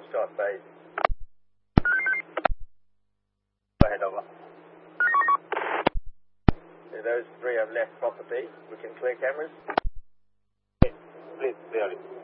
on start phase. Go ahead, over. So those three have left property. We can clear cameras. Please, clear it.